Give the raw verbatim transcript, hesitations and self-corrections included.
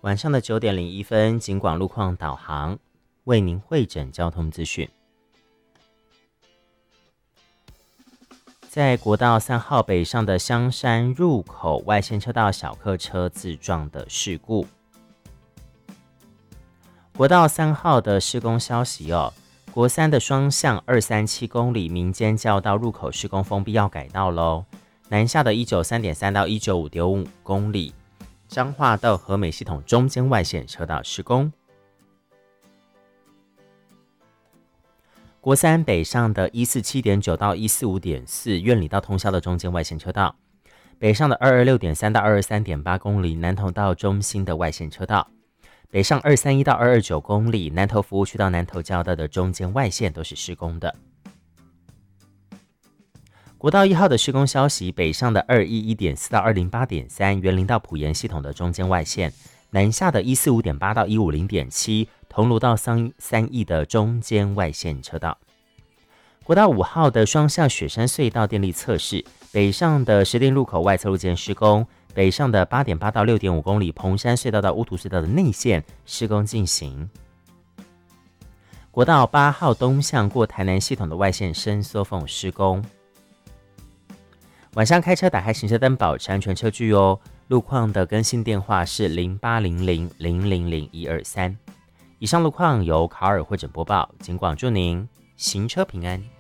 晚上的九点零一分，警广路况导航为您汇整交通资讯。在国道三号北上的香山入口外线车道小客车自撞的事故。国道三号的施工消息哦，国三的双向二三七公里民间教道入口施工封闭要改道喽。南下的一九三点三到一九五点五公里，彰化到和美系统中间外线车道施工。国三北上的一四七点九到一四五点四苑里到通霄的中间外线车道，北上的二二六点三到二二三点八公里南投到中心的外线车道，北上二三一到二二九公里南投服务区到南投交道的中间外线都是施工的。国道一号的施工消息，北上的二一一点四到二零八点三园林到埔盐系统的中间外线，南下的一四五点八到一五零点七桐庐到三义的中间外线车道。国道五号的双向雪山隧道电力测试，北上的石碇路口外侧路肩施工，北上的八点八到六点五公里蓬山隧道到乌涂隧道的内线施工进行。国道八号东向过台南系统的外线伸缩缝施工。晚上开车打开行车灯，保持安全车距哦。路况的更新电话是零八零零零零零一二三。以上路况由卡尔汇整播报，警广祝您行车平安。